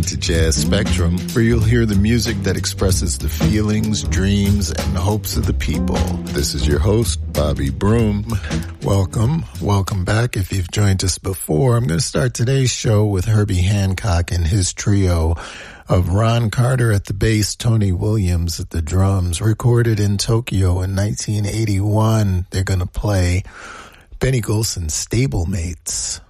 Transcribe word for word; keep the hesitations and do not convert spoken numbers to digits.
to Jazz Spectrum, where you'll hear the music that expresses the feelings, dreams, and hopes of the people. This is your host, Bobby Broom. Welcome. Welcome back. If you've joined us before, I'm going to start today's show with Herbie Hancock and his trio of Ron Carter at the bass, Tony Williams at the drums, recorded in Tokyo in nineteen eighty-one. They're going to play Benny Golson's Stablemates.